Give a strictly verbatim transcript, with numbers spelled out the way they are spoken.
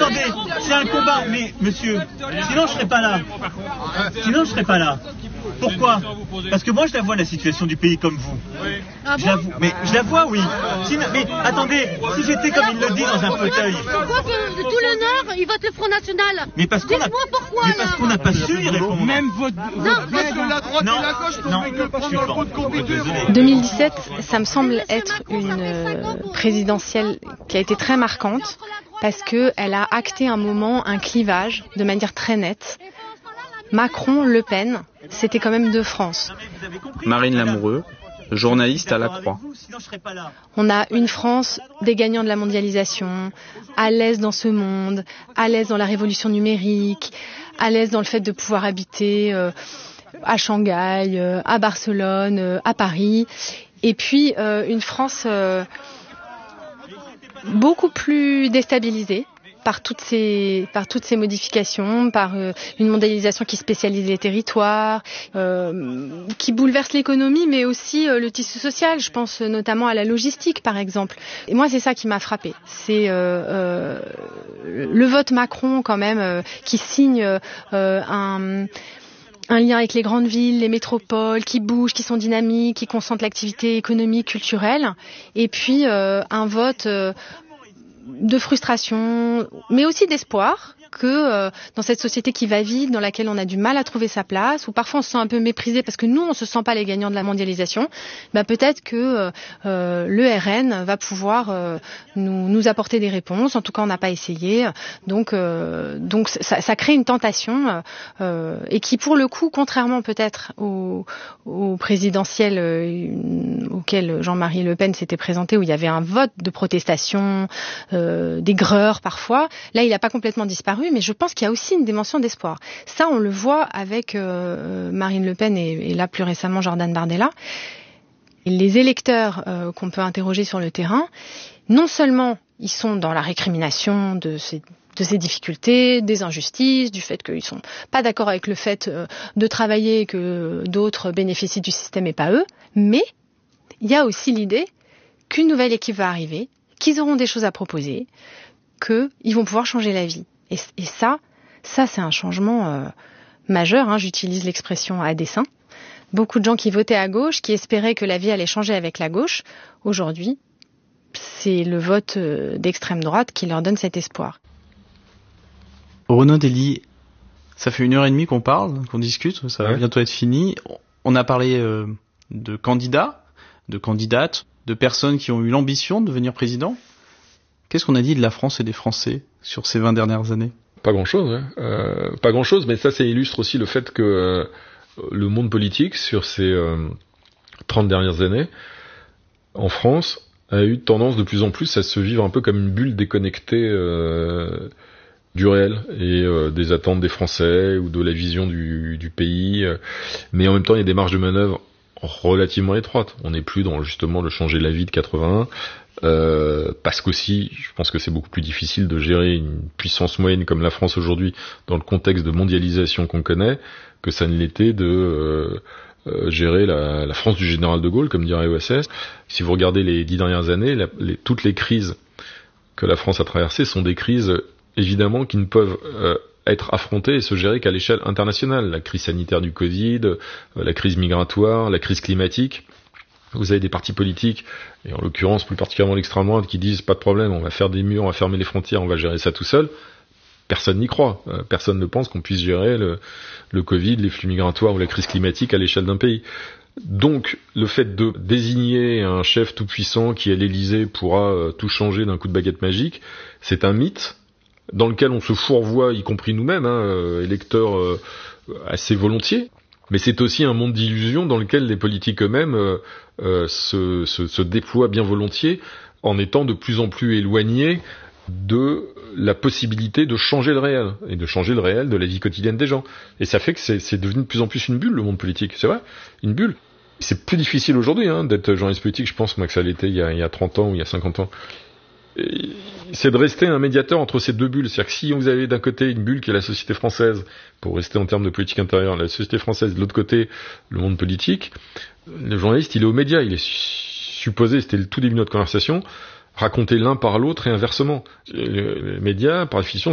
attendez, c'est un combat, mais monsieur, sinon je serais pas là. Sinon je serais pas là. Pourquoi ? Parce que moi je la vois la situation du pays comme vous. Ah Je bon la vois, mais je la vois, oui. Sinon, mais attendez, si j'étais comme il le dit dans un fauteuil. Pourquoi que tout le Nord, il vote le Front National? Mais parce qu'on a, Dites-moi pourquoi, mais parce alors. qu'on n'a pas su y répondre. Même votre... Non, votre... la droite Non, et la gauche non, ne peuvent pas je suis prendre pas. le de compétiteur. Désolé. deux mille dix-sept, ça me semble être une euh, présidentielle qui a été très marquante parce qu'elle a acté un moment, un clivage de manière très nette. Macron, Le Pen, c'était quand même deux France. Marine Lamoureux, journaliste à La Croix. On a une France des gagnants de la mondialisation, à l'aise dans ce monde, à l'aise dans la révolution numérique, à l'aise dans le fait de pouvoir habiter euh, à Shanghai, euh, à Barcelone, euh, à Paris. Et puis euh, une France euh, beaucoup plus déstabilisée par toutes ces par toutes ces modifications, par euh, une mondialisation qui spécialise les territoires, euh, qui bouleverse l'économie, mais aussi euh, le tissu social. Je pense notamment à la logistique, par exemple. Et moi, c'est ça qui m'a frappée. C'est euh, euh, le vote Macron, quand même, euh, qui signe euh, un un lien avec les grandes villes, les métropoles, qui bougent, qui sont dynamiques, qui concentrent l'activité économique, culturelle, et puis euh, un vote euh, de frustration, mais aussi d'espoir que euh, dans cette société qui va vite, dans laquelle on a du mal à trouver sa place, où parfois on se sent un peu méprisé parce que nous, on se sent pas les gagnants de la mondialisation, bah peut-être que euh, le R N va pouvoir euh, nous, nous apporter des réponses. En tout cas, on n'a pas essayé. Donc, euh, donc ça, ça crée une tentation euh, et qui, pour le coup, contrairement peut-être au, au présidentiel euh, auquel Jean-Marie Le Pen s'était présenté, où il y avait un vote de protestation, euh, des greurs parfois, là, il n'a pas complètement disparu. Mais je pense qu'il y a aussi une dimension d'espoir. Ça, on le voit avec euh, Marine Le Pen et, et là plus récemment Jordan Bardella. Et les électeurs euh, qu'on peut interroger sur le terrain, non seulement ils sont dans la récrimination de ces de ces difficultés, des injustices, du fait qu'ils sont pas d'accord avec le fait euh, de travailler et que d'autres bénéficient du système et pas eux, mais il y a aussi l'idée qu'une nouvelle équipe va arriver, qu'ils auront des choses à proposer, qu'ils vont pouvoir changer la vie. Et, et ça, ça c'est un changement euh, majeur, hein, j'utilise l'expression à dessein. Beaucoup de gens qui votaient à gauche, qui espéraient que la vie allait changer avec la gauche, aujourd'hui, c'est le vote euh, d'extrême droite qui leur donne cet espoir. Renaud Dely, ça fait une heure et demie qu'on parle, qu'on discute, ça va ouais. bientôt être fini. On a parlé euh, de candidats, de candidates, de personnes qui ont eu l'ambition de devenir président. Qu'est-ce qu'on a dit de la France et des Français sur ces vingt dernières années ? Pas grand-chose, hein. euh, pas grand-chose, mais ça, ça illustre aussi le fait que euh, le monde politique, sur ces euh, trente dernières années, en France, a eu tendance de plus en plus à se vivre un peu comme une bulle déconnectée euh, du réel et euh, des attentes des Français ou de la vision du, du pays. Euh, mais en même temps, il y a des marges de manœuvre relativement étroites. On n'est plus dans justement le changer la vie de quatre-vingt-un. Euh, parce qu'aussi, je pense que c'est beaucoup plus difficile de gérer une puissance moyenne comme la France aujourd'hui dans le contexte de mondialisation qu'on connaît que ça ne l'était de euh, euh, gérer la, la France du général de Gaulle, comme dirait O S S. Si vous regardez les dix dernières années, la, les, toutes les crises que la France a traversées sont des crises évidemment qui ne peuvent euh, être affrontées et se gérer qu'à l'échelle internationale. La crise sanitaire du Covid, euh, la crise migratoire, la crise climatique. Vous avez des partis politiques, et en l'occurrence plus particulièrement l'extrême droite, qui disent pas de problème, on va faire des murs, on va fermer les frontières, on va gérer ça tout seul. Personne n'y croit. Euh, personne ne pense qu'on puisse gérer le, le Covid, les flux migratoires ou la crise climatique à l'échelle d'un pays. Donc, le fait de désigner un chef tout-puissant qui, à l'Élysée, pourra euh, tout changer d'un coup de baguette magique, c'est un mythe dans lequel on se fourvoie, y compris nous-mêmes, hein, euh, électeurs euh, assez volontiers. Mais c'est aussi un monde d'illusions dans lequel les politiques eux-mêmes euh, euh, se, se, se déploient bien volontiers en étant de plus en plus éloignés de la possibilité de changer le réel, et de changer le réel de la vie quotidienne des gens. Et ça fait que c'est, c'est devenu de plus en plus une bulle, le monde politique, c'est vrai, une bulle. C'est plus difficile aujourd'hui hein, d'être journaliste politique, je pense moi que ça l'était il y a, il y a trente ans ou il y a cinquante ans. Et c'est de rester un médiateur entre ces deux bulles. C'est-à-dire que si vous avez d'un côté une bulle qui est la société française, pour rester en termes de politique intérieure, la société française, de l'autre côté, le monde politique, le journaliste, il est aux médias, il est supposé, c'était le tout début de notre conversation, raconter l'un par l'autre et inversement. Les médias, par définition,